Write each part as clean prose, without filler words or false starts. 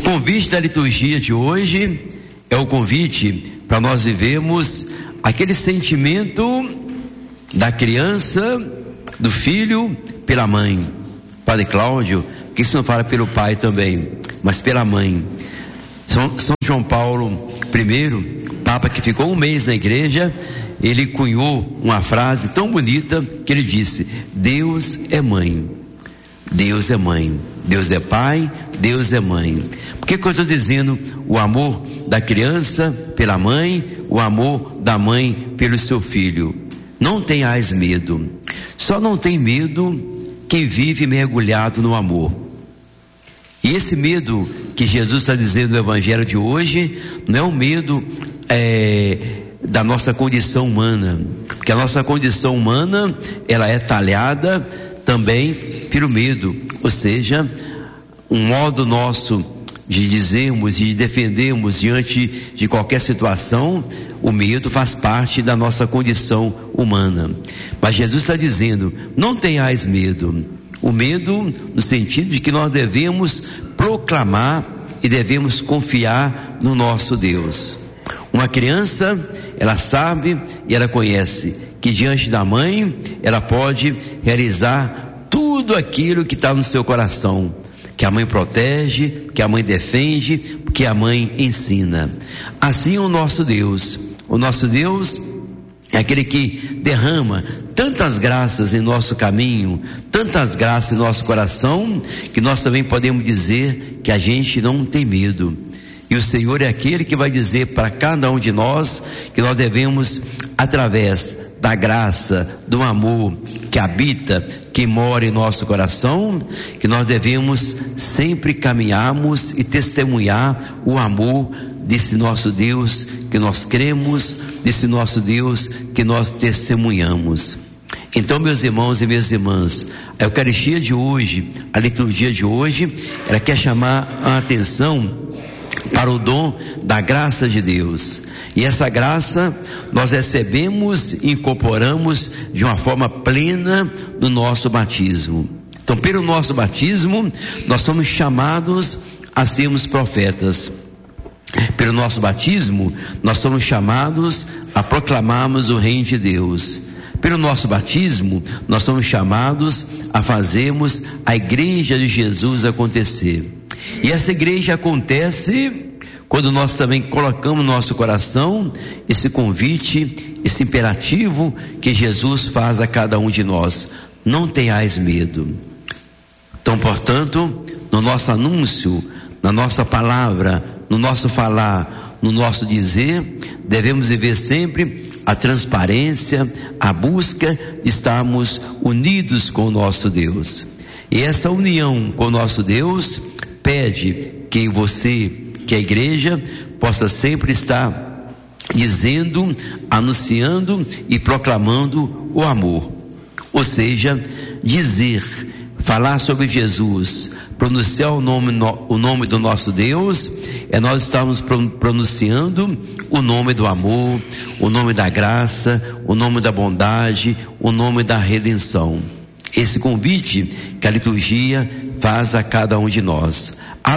convite da liturgia de hoje é o convite para nós vivermos aquele sentimento da criança, do filho pela mãe. Padre Cláudio, que isso não fala pelo pai também, mas pela mãe. São João Paulo I, Papa que ficou um mês na igreja, ele cunhou uma frase tão bonita que ele disse: Deus é mãe, Deus é mãe, Deus é pai, Deus é mãe. Por que eu estou dizendo o amor da criança pela mãe, o amor da mãe pelo seu filho? Não tenhais medo. Só não tem medo quem vive mergulhado no amor. E esse medo que Jesus está dizendo no Evangelho de hoje não é um medo da nossa condição humana, porque a nossa condição humana ela é talhada também pelo medo, ou seja, um modo nosso de dizermos e de defendermos diante de qualquer situação. O medo faz parte da nossa condição humana, mas Jesus está dizendo: não tenhais medo. O medo no sentido de que nós devemos proclamar e devemos confiar no nosso Deus. Uma criança, ela sabe e ela conhece que diante da mãe ela pode realizar tudo aquilo que está no seu coração, que a mãe protege, que a mãe defende, que a mãe ensina. Assim o nosso Deus é aquele que derrama tantas graças em nosso caminho, tantas graças em nosso coração, que nós também podemos dizer que a gente não tem medo. E o Senhor é aquele que vai dizer para cada um de nós que nós devemos, através da graça, do amor que habita, que mora em nosso coração, que nós devemos sempre caminharmos e testemunhar o amor desse nosso Deus que nós cremos, desse nosso Deus que nós testemunhamos. Então, meus irmãos e minhas irmãs, a Eucaristia de hoje, a liturgia de hoje, ela quer chamar a atenção para o dom da graça de Deus. E essa graça nós recebemos e incorporamos de uma forma plena no nosso batismo. Então, pelo nosso batismo, nós somos chamados a sermos profetas. Pelo nosso batismo, nós somos chamados a proclamarmos o reino de Deus. Pelo nosso batismo, nós somos chamados a fazermos a igreja de Jesus acontecer. E essa igreja acontece quando nós também colocamos no nosso coração esse convite, esse imperativo que Jesus faz a cada um de nós: não tenhais medo. Então, portanto, no nosso anúncio, na nossa palavra, no nosso falar, no nosso dizer, devemos viver sempre a transparência, a busca de estarmos unidos com o nosso Deus. E essa união com o nosso Deus pede que você, que a igreja, possa sempre estar dizendo, anunciando e proclamando o amor. Ou seja, dizer, falar sobre Jesus, pronunciar o nome do nosso Deus, é nós estamos pronunciando o nome do amor, o nome da graça, o nome da bondade, o nome da redenção. Esse convite que a liturgia faz a cada um de nós: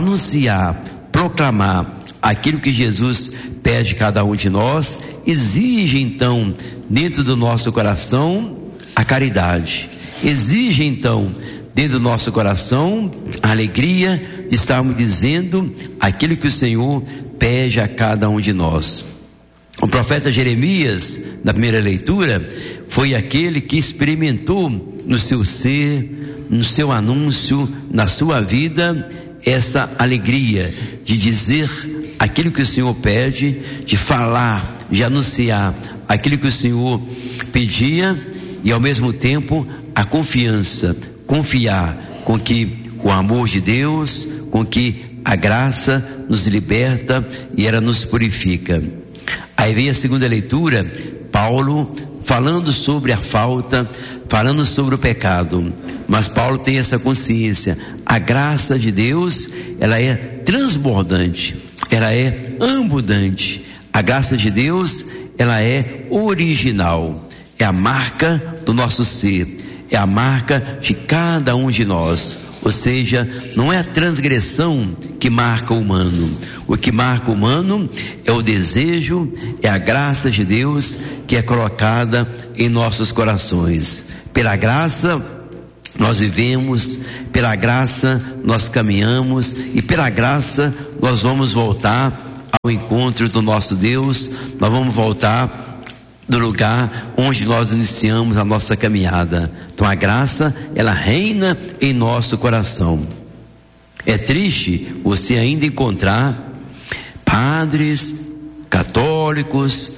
anunciar, proclamar aquilo que Jesus pede a cada um de nós, exige então dentro do nosso coração a caridade, exige então dentro do nosso coração a alegria de estarmos dizendo aquilo que o Senhor pede a cada um de nós. O profeta Jeremias, na primeira leitura, foi aquele que experimentou no seu ser, no seu anúncio, na sua vida, essa alegria de dizer aquilo que o Senhor pede, de falar, de anunciar aquilo que o Senhor pedia, e ao mesmo tempo a confiança, confiar com que o amor de Deus, com que a graça nos liberta e ela nos purifica. Aí vem a segunda leitura, Paulo falando sobre a falta, falando sobre o pecado, mas Paulo tem essa consciência: a graça de Deus, ela é transbordante, ela é abundante. A graça de Deus, ela é original, é a marca do nosso ser, é a marca de cada um de nós. Ou seja, não é a transgressão que marca o humano. O que marca o humano é o desejo, é a graça de Deus que é colocada em nossos corações. Pela graça nós vivemos, pela graça nós caminhamos e pela graça nós vamos voltar ao encontro do nosso Deus. Nós vamos voltar do lugar onde nós iniciamos a nossa caminhada. Então a graça, ela reina em nosso coração. É triste você ainda encontrar padres católicos,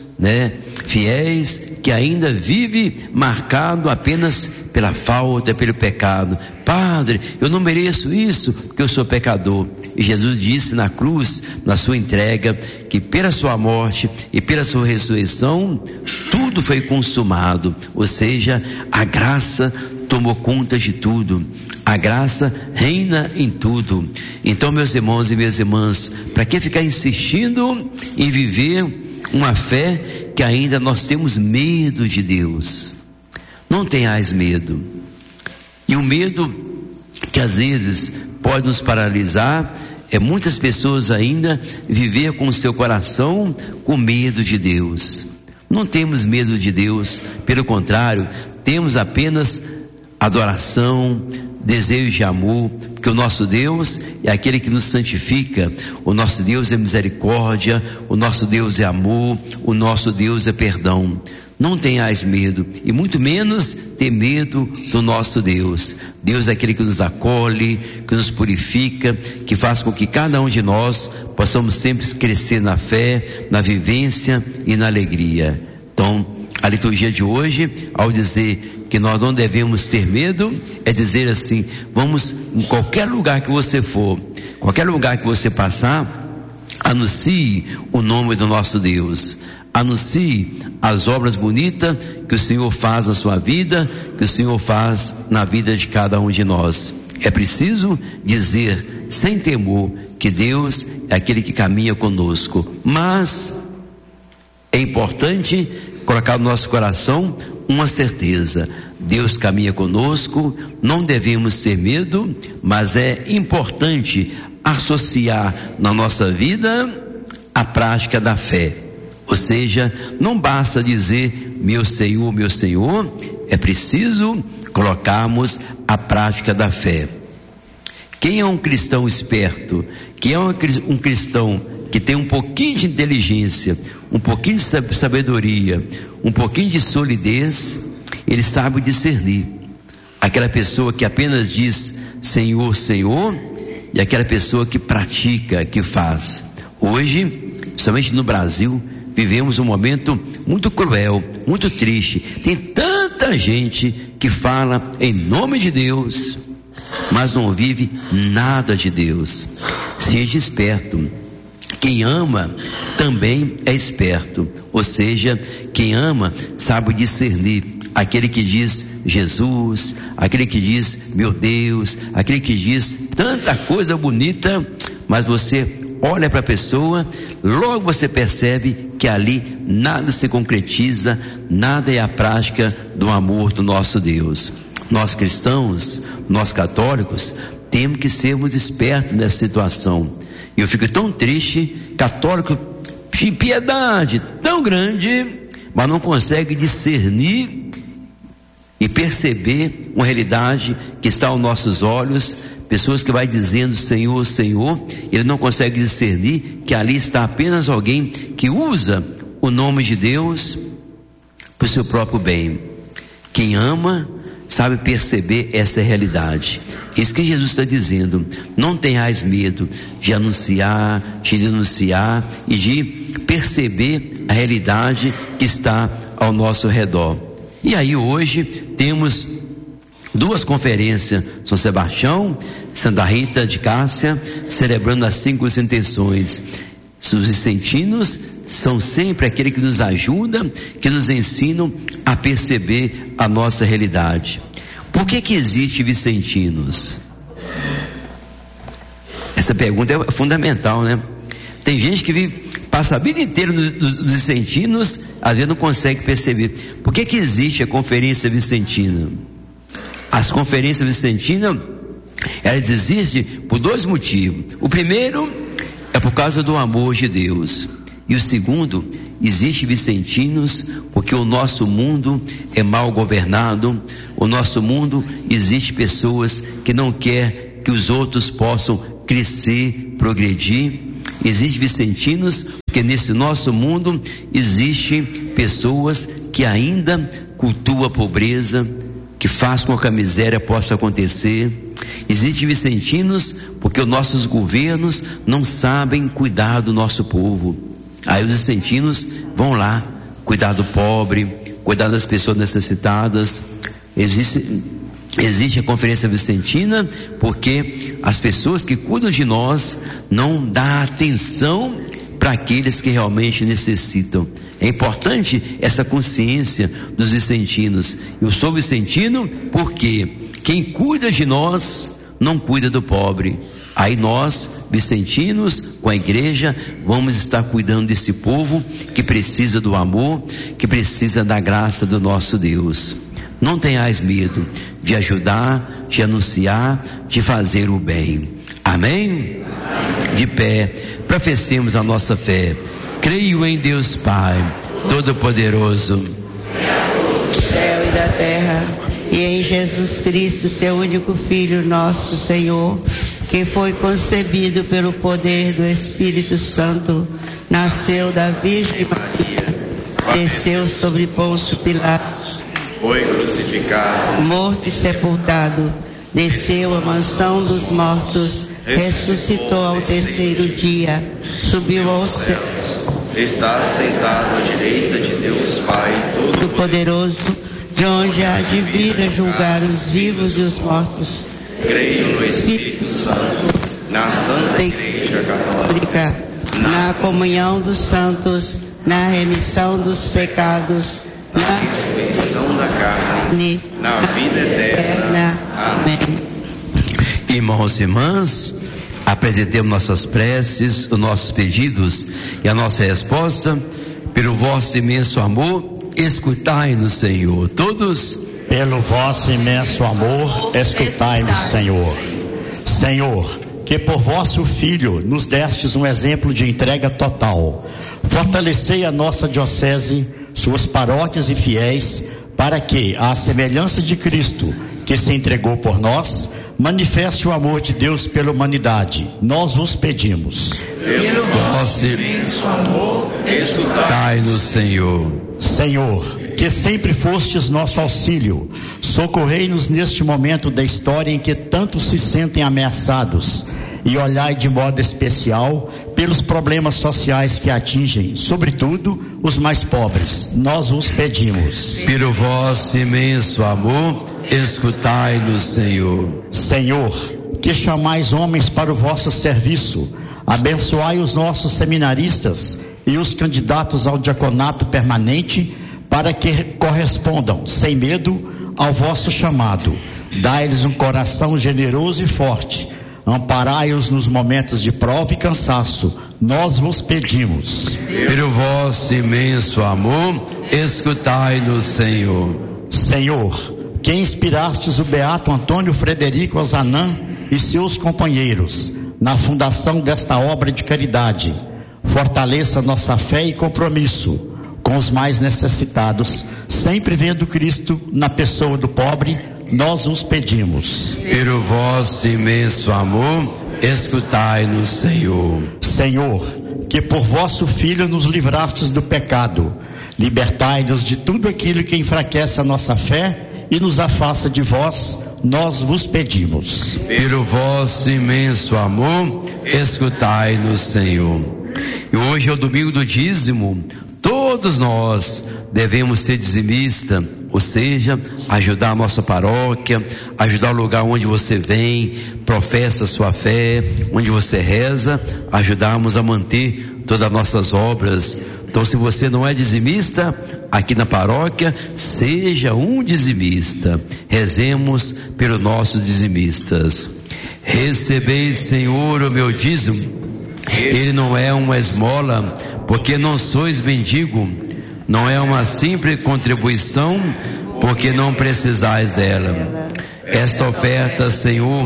fiéis, que ainda vive marcado apenas pela falta, pelo pecado. Padre, eu não mereço isso porque eu sou pecador. E Jesus disse na cruz, na sua entrega, que pela sua morte e pela sua ressurreição, tudo foi consumado. Ou seja, a graça tomou conta de tudo. A graça reina em tudo. Então, meus irmãos e minhas irmãs, para que ficar insistindo em viver uma fé que ainda nós temos medo de Deus? Não tenhais medo. E o medo que às vezes pode nos paralisar é muitas pessoas ainda viver com o seu coração com medo de Deus. Não temos medo de Deus, pelo contrário, temos apenas adoração, desejo de amor, porque o nosso Deus é aquele que nos santifica, o nosso Deus é misericórdia, o nosso Deus é amor, o nosso Deus é perdão. Não tenhais medo, e muito menos ter medo do nosso Deus. Deus é aquele que nos acolhe, que nos purifica, que faz com que cada um de nós possamos sempre crescer na fé, na vivência e na alegria. Então, a liturgia de hoje, ao dizer que nós não devemos ter medo, é dizer assim: vamos, em qualquer lugar que você for, qualquer lugar que você passar, anuncie o nome do nosso Deus. Anuncie as obras bonitas que o Senhor faz na sua vida, que o Senhor faz na vida de cada um de nós. É preciso dizer sem temor que Deus é aquele que caminha conosco, mas é importante colocar no nosso coração uma certeza: Deus caminha conosco, não devemos ter medo, mas é importante associar na nossa vida a prática da fé. Ou seja, não basta dizer meu Senhor, é preciso colocarmos a prática da fé. Quem é um cristão esperto? Quem é um cristão que tem um pouquinho de inteligência, um pouquinho de sabedoria, um pouquinho de solidez, ele sabe discernir aquela pessoa que apenas diz Senhor, Senhor, e aquela pessoa que pratica, que faz. Hoje, principalmente no Brasil, vivemos um momento muito cruel, muito triste. Tem tanta gente que fala em nome de Deus, mas não vive nada de Deus. Seja esperto. Quem ama também é esperto. Ou seja, quem ama sabe discernir aquele que diz Jesus, aquele que diz meu Deus, aquele que diz tanta coisa bonita, mas você olha para a pessoa, logo você percebe que ali nada se concretiza, nada é a prática do amor do nosso Deus. Nós cristãos, nós católicos, temos que sermos espertos nessa situação. E eu fico tão triste, católico de piedade tão grande, mas não consegue discernir e perceber uma realidade que está aos nossos olhos. Pessoas que vai dizendo Senhor, Senhor, ele não consegue discernir que ali está apenas alguém que usa o nome de Deus para o seu próprio bem. Quem ama sabe perceber essa realidade. Isso que Jesus está dizendo: não tenhais medo de anunciar, de denunciar e de perceber a realidade que está ao nosso redor. E aí hoje temos duas conferências, São Sebastião, Santa Rita de Cássia, celebrando as 5 intenções. Os vicentinos são sempre aquele que nos ajuda, que nos ensinam a perceber a nossa realidade. Por que existe vicentinos? Essa pergunta é fundamental, né? Tem gente que passa a vida inteira nos vicentinos, às vezes não consegue perceber. Por que existe a conferência vicentina? As conferências vicentinas Ela desiste por 2 motivos. O primeiro é por causa do amor de Deus. E o segundo, existe vicentinos porque o nosso mundo é mal governado. O nosso mundo, existe pessoas que não quer que os outros possam crescer, progredir. Existe vicentinos porque nesse nosso mundo existem pessoas que ainda cultuam a pobreza, que faz com que a miséria possa acontecer. Existem vicentinos porque os nossos governos não sabem cuidar do nosso povo. Aí os vicentinos vão lá cuidar do pobre, cuidar das pessoas necessitadas. Existe a Conferência Vicentina porque as pessoas que cuidam de nós não dão atenção para aqueles que realmente necessitam. É importante essa consciência dos vicentinos. Eu sou vicentino porque quem cuida de nós não cuida do pobre. Aí nós, vicentinos, com a igreja, vamos estar cuidando desse povo que precisa do amor, que precisa da graça do nosso Deus. Não tenhais medo de ajudar, de anunciar, de fazer o bem. Amém? De pé, professemos a nossa fé. Creio em Deus Pai Todo-Poderoso, do céu e da terra, e em Jesus Cristo, seu único Filho, nosso Senhor, que foi concebido pelo poder do Espírito Santo, nasceu da Virgem Maria, desceu sobre Pôncio Pilatos, foi crucificado, morto e sepultado, desceu à mansão dos mortos, ressuscitou ao terceiro dia, subiu aos céus, está sentado à direita de Deus Pai Todo-Poderoso, de onde há de vir a julgar os vivos e os mortos. Creio no Espírito Santo, na Santa Igreja Católica, na comunhão dos santos, na remissão dos pecados, na ressurreição da carne, na vida eterna. Amém. Irmãos e irmãs, apresentemos nossas preces, os nossos pedidos e a nossa resposta. Pelo vosso imenso amor, escutai-nos, Senhor. Todos. Pelo vosso imenso amor, escutai-nos, Senhor. Senhor, que por vosso Filho nos destes um exemplo de entrega total. Fortalecei a nossa diocese, suas paróquias e fiéis, para que, à semelhança de Cristo, que se entregou por nós, manifeste o amor de Deus pela humanidade. Nós vos pedimos. Pelo vosso imenso amor, escutai-nos, Senhor. Senhor, que sempre fostes nosso auxílio, socorrei-nos neste momento da história em que tantos se sentem ameaçados, e olhai de modo especial pelos problemas sociais que atingem, sobretudo, os mais pobres. Nós vos pedimos. Pelo vosso imenso amor, escutai-nos, Senhor. Senhor, que chamais homens para o vosso serviço, abençoai os nossos seminaristas e os candidatos ao diaconato permanente, para que correspondam, sem medo, ao vosso chamado. Dai-lhes um coração generoso e forte. Amparai-os nos momentos de prova e cansaço. Nós vos pedimos. Pelo vosso imenso amor, escutai-nos, Senhor. Senhor, que inspirastes o beato Antônio Frederico Ozanam e seus companheiros na fundação desta obra de caridade, fortaleça nossa fé e compromisso com os mais necessitados, sempre vendo Cristo na pessoa do pobre. Nós os pedimos. Pelo vosso imenso amor, escutai-nos, Senhor. Senhor, que por vosso Filho nos livrastes do pecado, libertai-nos de tudo aquilo que enfraquece a nossa fé e nos afasta de vós. Nós vos pedimos. Pelo vosso imenso amor, escutai-nos, Senhor. E hoje é o domingo do dízimo. Todos nós devemos ser dizimistas, ou seja, ajudar a nossa paróquia, ajudar o lugar onde você vem, professa a sua fé, onde você reza, ajudarmos a manter todas as nossas obras. Então, se você não é dizimista aqui na paróquia, seja um dizimista. Rezemos pelos nossos dizimistas. Recebeis, Senhor, o meu dízimo. Ele não é uma esmola, porque não sois mendigo. Não é uma simples contribuição, porque não precisais dela. Esta oferta, Senhor,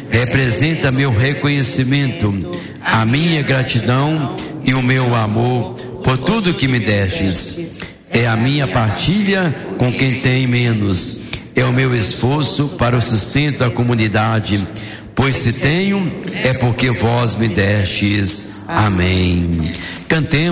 representa meu reconhecimento, a minha gratidão e o meu amor por tudo que me destes. É a minha partilha com quem tem menos. É o meu esforço para o sustento da comunidade. Pois se tenho, é porque vós me destes. Amém. Cantemos.